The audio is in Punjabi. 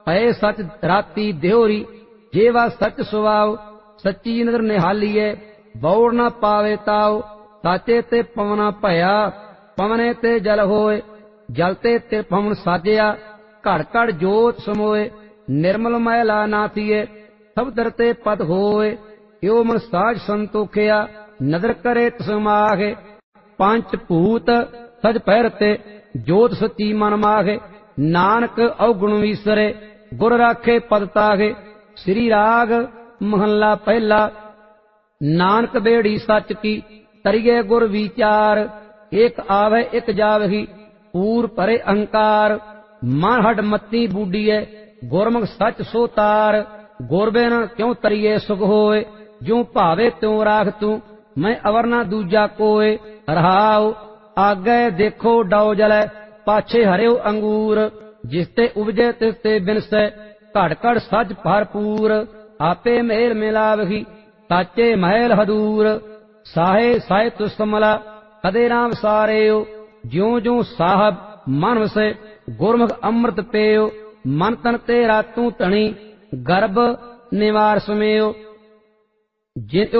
ਭਏ ਸਚ ਰਾਤੀ ਦਿਹੋਰੀ। ਜੇਵਾ ਸਚ ਸੁਭਾਵ ਸੱਚੀ ਨਦਰ ਨਿਹਾਲੀਏ। ਬੌੜ ਨਾ ਪਾਵੇ ਤਾਉ ਸਾਚੇ ਤੇ ਪਵਨਾ ਭਇਆ। ਪਵਨੇ ਤੇ ਜਲ ਹੋਏ ਜਲ ਤੇ ਪਵਨ ਸਾਜਿਆ। ਘੜ ਘੜ ਜੋਤ ਸਮੋਏ ਨਿਰਮਲ ਮੈਲਾ ਨਾ ਥੀਏ। ਸਭ ਦਰ ਤੇ ਪਦ ਹੋਏ ਇਉ ਮਨ ਸਾਜ ਸੰਤੋਖਿਆ। ਨਦਰ ਕਰੇ ਤਿਸ ਮਾਹੇ ਪੰਚ ਭੂਤ ਸਜ ਪਹਿਰ ਤੇ। ਜੋਤ ਸੱਚੀ ਮਨ ਮਾਹੇ ਨਾਨਕ ਔਗੁਣ ਵੀਸਰੇ। ਗੁਰ ਰਾਖੇ ਪਦ ਤਾਗੇ। ਸ੍ਰੀ ਰਾਗ ਮਹੱਲਾ ਪਹਿਲਾ। ਨਾਨਕ ਬੇੜੀ ਸੱਚ ਕੀ ਤਰੀਏ ਗੁਰ ਵਿਚਾਰ। ਇਕ ਆਵੇ ਇਕ ਜਾਵਹੀ ਪੂਰ ਭਰੇ ਅਹੰਕਾਰ। ਮਨ ਹੱਡ ਮਤੀ ਬੂਡੀਏ ਗੁਰਮੁਖ ਸੱਚ ਸੋ ਤਾਰ। ਗੁਰ ਬਿਨ ਕਿਉ ਤਰੀਏ ਸੁਖ ਹੋਏ ਜਿਉ ਭਾਵੇ ਤਿਉ ਰਾਖ ਤੂੰ। ਮੈਂ ਅਵਰ ਨਾ ਦੂਜਾ ਕੋਏ ਰਹਾਉ। ਆਗੇ ਦੇਖੋ ਡਉ ਜਲੈ ਪਾਛੇ ਹਰਿਓ ਅੰਗੂਰ। ਜਿਸ ਤੇ ਉਪਜੇ ਤਿਸ ਤੇ ਬਿਨਸੈ ਘੜ ਘੜ ਸੱਚ ਭਰਪੂਰ। ਆਪੇ ਮੇਲ ਮਿਲਾਵਹੀ ਸਾਚੇ ਮਹਿਲ ਹਦੂਰ। ਸਾਹੇ ਸਾਇ ਤੁਸ ਕਮਲਾ ਕਦੇ ਨਾ ਵਿਸਾਰਿਓ। ਜਿਉ ਜਿਉ ਸਾਹਿਬ ਮਨ ਵਸੈ ਗੁਰਮੁਖ ਅੰਮ੍ਰਿਤ ਪੇਓ। ਮਨ ਤਨ ਤੇ ਰਾਤੂ ਧਣੀ ਗਰਭ ਨਿਵਾਰ ਸਮੇਓ। ਜਿਨ